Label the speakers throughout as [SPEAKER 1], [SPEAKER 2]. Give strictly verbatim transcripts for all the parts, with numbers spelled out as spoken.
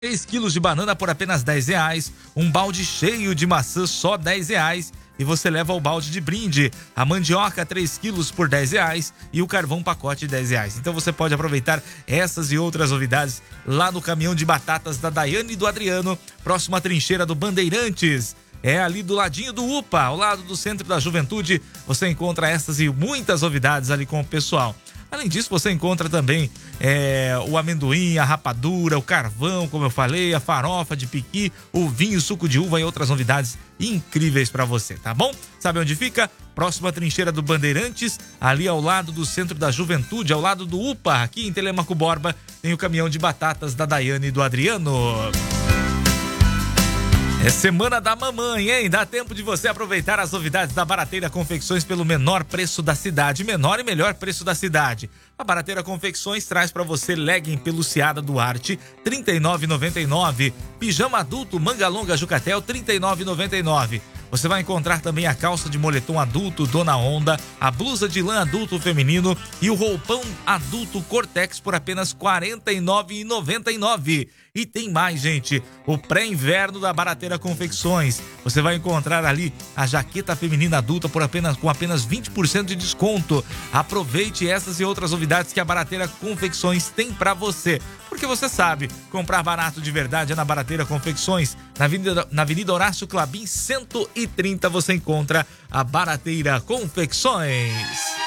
[SPEAKER 1] três quilos de banana por apenas dez reais, um balde cheio de maçã só dez reais e você leva o balde de brinde. A mandioca três quilos por dez reais e o carvão pacote dez reais. Então você pode aproveitar essas e outras novidades lá no caminhão de batatas da Daiane e do Adriano, próximo à trincheira do Bandeirantes. É ali do ladinho do U P A, ao lado do Centro da Juventude, você encontra essas e muitas novidades ali com o pessoal. Além disso, você encontra também é, o amendoim, a rapadura, o carvão, como eu falei, a farofa de piqui, o vinho, suco de uva e outras novidades incríveis para você, tá bom? Sabe onde fica? Próximo à trincheira do Bandeirantes, ali ao lado do Centro da Juventude, ao lado do U P A, aqui em Telemaco Borba, tem o caminhão de batatas da Daiane e do Adriano. É semana da mamãe, hein? Dá tempo de você aproveitar as novidades da Barateira Confecções pelo menor preço da cidade. Menor e melhor preço da cidade. A Barateira Confecções traz para você legging peluciada Duarte, trinta e nove reais e noventa e nove centavos. Pijama adulto manga longa Jucatel, trinta e nove reais e noventa e nove centavos. Você vai encontrar também a calça de moletom adulto Dona Onda, a blusa de lã adulto feminino e o roupão adulto Cortex por apenas quarenta e nove reais e noventa e nove centavos. E tem mais, gente, o pré-inverno da Barateira Confecções. Você vai encontrar ali a jaqueta feminina adulta por apenas, com apenas vinte por cento de desconto. Aproveite essas e outras novidades que a Barateira Confecções tem para você. Porque você sabe, comprar barato de verdade é na Barateira Confecções. Na Avenida, na Avenida Horácio Clabim cento e trinta você encontra a Barateira Confecções.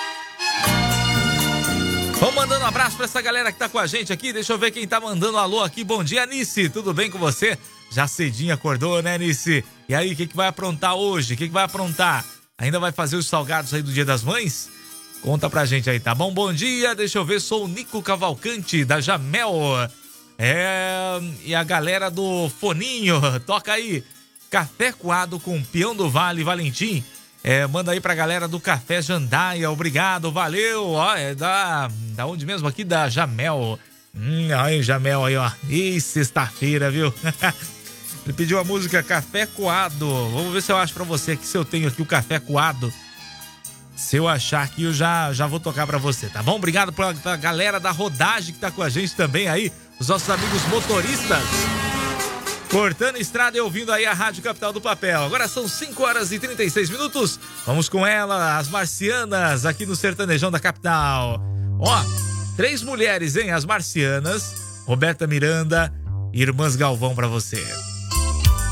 [SPEAKER 1] Vamos mandando um abraço pra essa galera que tá com a gente aqui. Deixa eu ver quem tá mandando alô aqui. Bom dia, Anice. Tudo bem com você? Já cedinho acordou, né, Anice? E aí, o que, que vai aprontar hoje? O que, que vai aprontar? Ainda vai fazer os salgados aí do Dia das Mães? Conta pra gente aí, tá bom? Bom dia, deixa eu ver. Sou o Nico Cavalcante, da Jamel. É... E a galera do Foninho. Toca aí. Café coado com Peão do Vale, Valentim. É, manda aí pra galera do Café Jandaia, obrigado, valeu, ó, é da, da onde mesmo? Aqui da Jamel, hum, aí Jamel aí, ó, e sexta-feira, viu? Ele pediu a música Café Coado, vamos ver se eu acho pra você aqui, se eu tenho aqui o Café Coado, se eu achar aqui eu já, já vou tocar pra você, tá bom? Obrigado pra, pra galera da rodagem que tá com a gente também aí, os nossos amigos motoristas. Cortando estrada e ouvindo aí a Rádio Capital do Papel. Agora são cinco horas e trinta e seis minutos. Vamos com ela, as Marcianas, aqui no Sertanejão da Capital. Ó, três mulheres, hein? As Marcianas, Roberta Miranda e Irmãs Galvão pra você.